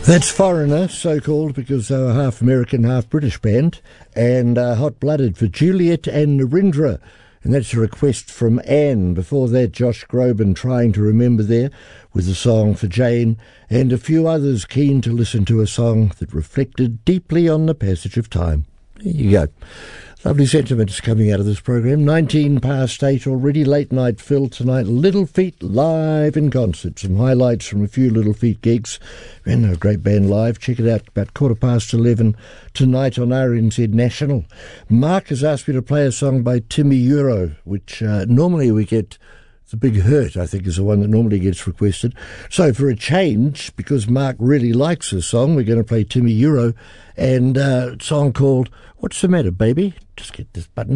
That's Foreigner, so-called because they were half American, half British band, and Hot Blooded for Juliet and Narendra. And that's a request from Anne. Before that, Josh Groban, Trying to Remember there, with a song for Jane, and a few others keen to listen to a song that reflected deeply on the passage of time. There you go. Lovely sentiments coming out of this program. 19 past 8 already. Late night Phil tonight. Little Feat live in concert. Some highlights from a few Little Feat gigs. And a great band live. Check it out about 11:15 tonight on RNZ National. Mark has asked me to play a song by Timmy Euro, which normally we get. The Big Hurt, I think, is the one that normally gets requested. So for a change, because Mark really likes this song, we're going to play Timmy Euro and a song called What's the Matter, Baby? Just get this button.